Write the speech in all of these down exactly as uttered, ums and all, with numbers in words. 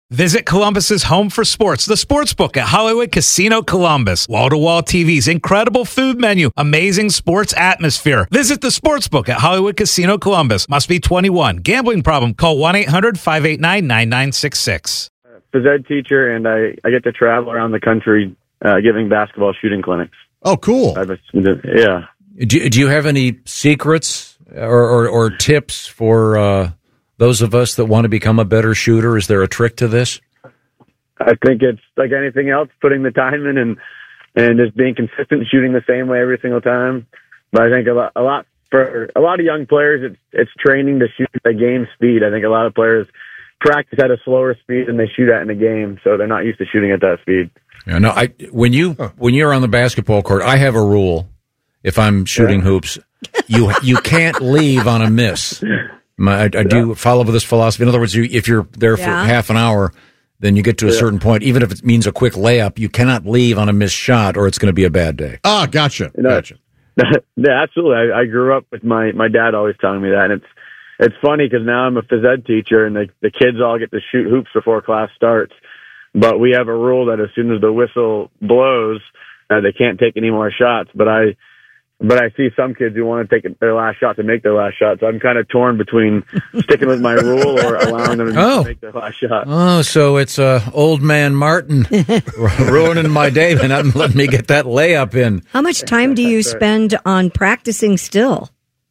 Visit Columbus's home for sports, the Sportsbook at Hollywood Casino Columbus. Wall-to-wall T Vs, incredible food menu, amazing sports atmosphere. Visit the Sportsbook at Hollywood Casino Columbus. Must be twenty-one. Gambling problem? Call one eight hundred five eight nine nine nine six six. Phys ed teacher, and I, I get to travel around the country uh, giving basketball shooting clinics. Oh, cool. I've, yeah. Do, do you have any secrets or, or, or tips for uh, those of us that want to become a better shooter? Is there a trick to this? I think it's like anything else, putting the time in and and just being consistent, shooting the same way every single time. But I think a lot, a lot for a lot of young players, it's it's training to shoot at game speed. I think a lot of players practice at a slower speed than they shoot at in a game, so they're not used to shooting at that speed. Yeah, no. I when you when you're on the basketball court, I have a rule. If I'm shooting yeah. hoops, you you can't leave on a miss. My, I, I yeah. do follow this philosophy. In other words, you, if you're there for yeah. half an hour, then you get to a yeah. certain point. Even if it means a quick layup, you cannot leave on a missed shot, or it's going to be a bad day. Ah, gotcha, you know, gotcha. Yeah, absolutely. I, I grew up with my my dad always telling me that, and it's it's funny because now I'm a phys ed teacher, and the the kids all get to shoot hoops before class starts. But we have a rule that as soon as the whistle blows, uh, they can't take any more shots. But I. But I see some kids who want to take their last shot to make their last shot. So I'm kind of torn between sticking with my rule or allowing them to oh. make their last shot. Oh, so it's uh, old man Martin ruining my day and not letting me get that layup in. How much time do you spend on practicing still?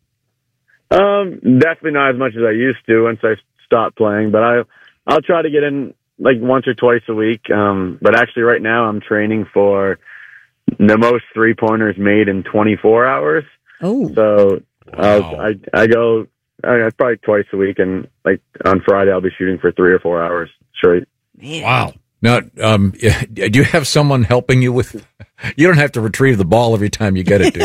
Um, definitely not as much as I used to once I stopped playing. But I, I'll try to get in like once or twice a week. Um, but actually right now I'm training for the most three-pointers made in twenty-four hours. Oh. So uh, wow. I I go uh, probably twice a week, and like on Friday I'll be shooting for three or four hours straight. Man. Wow. Now, um, do you have someone helping you with? You don't have to retrieve the ball every time you get it, do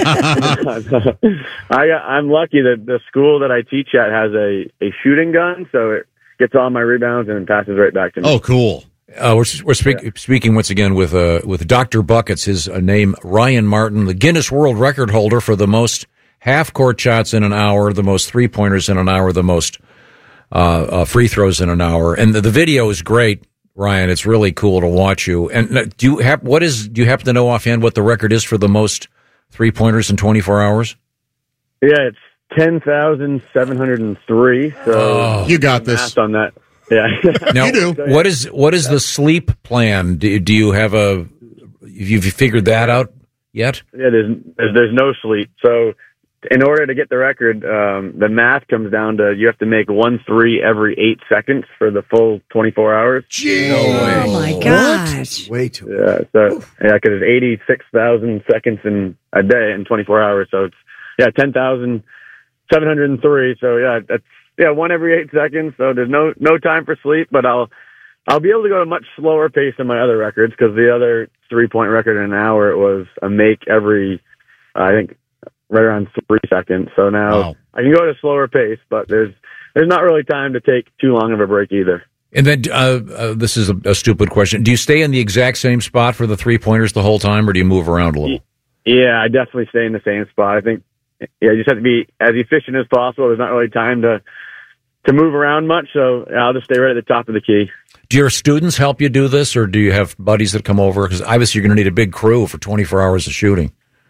you? I, I'm lucky that the school that I teach at has a, a shooting gun, so it gets all my rebounds and passes right back to me. Oh, cool. Uh, we're we're speak, yeah. speaking once again with uh, with Doctor Buckets. His uh, name Ryan Martin, the Guinness World Record holder for the most half court shots in an hour, the most three pointers in an hour, the most uh, uh, free throws in an hour. And the, the video is great, Ryan. It's really cool to watch you. And uh, do you have what is? Do you happen to know offhand what the record is for the most three pointers in twenty-four hours? Yeah, it's ten thousand seven hundred and three. So oh, you got this on that. Yeah. Now, you do. What is what is the sleep plan? Do, do you have a? Have you figured that out yet? Yeah, there's there's no sleep. So, in order to get the record, um, the math comes down to you have to make one three every eight seconds for the full twenty-four hours. Jeez. No way. Oh my gosh! Way too. Yeah. So yeah, because it's eighty-six thousand seconds in a day in twenty-four hours. So it's yeah ten thousand seven hundred and three. So yeah, that's. Yeah, one every eight seconds, so there's no no time for sleep. But I'll I'll be able to go at a much slower pace than my other records because the other three point record in an hour it was a make every I think right around three seconds. So now wow. I can go at a slower pace, but there's there's not really time to take too long of a break either. And then uh, uh, this is a, a stupid question: do you stay in the exact same spot for the three pointers the whole time, or do you move around a little? Yeah, I definitely stay in the same spot. I think yeah, you just have to be as efficient as possible. There's not really time to. to move around much, so I'll just stay right at the top of the key. Do your students help you do this, or do you have buddies that come over? Because obviously you're going to need a big crew for twenty-four hours of shooting.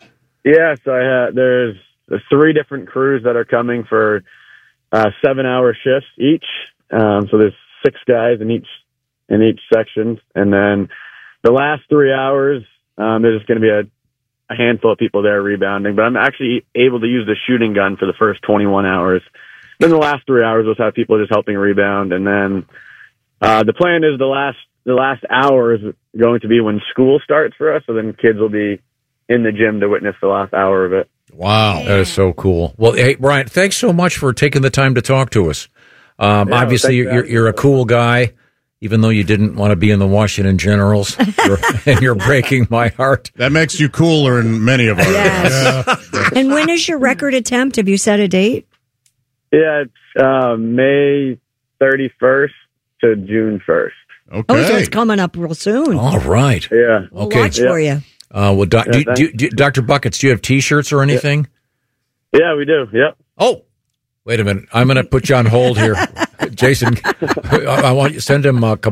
Yeah, so I have, there's, there's three different crews that are coming for uh, seven-hour shifts each. Um, so there's six guys in each in each section, and then the last three hours, um, there's just going to be a, a handful of people there rebounding. But I'm actually able to use the shooting gun for the first twenty-one hours. Then the last three hours, we'll have people just helping rebound, and then uh, the plan is the last the last hour is going to be when school starts for us. So then kids will be in the gym to witness the last hour of it. Wow, that is so cool. Well, hey, Brian, thanks so much for taking the time to talk to us. Um, yeah, obviously, you're, you're, you're a cool guy, even though you didn't want to be in the Washington Generals, you're, and you're breaking my heart. That makes you cooler in many of our yes. Yeah. And when is your record attempt? Have you set a date? Yeah, it's uh, May thirty-first to June first. Okay. Oh, so it's coming up real soon. All right. Yeah. We'll Okay. watch yeah. for you. Uh, well, doc, Yeah, do, do, do, Doctor Buckets, do you have T-shirts or anything? Yeah, yeah we do. Yep. Oh, wait a minute. I'm going to put you on hold here. Jason, I, I want you to send him a couple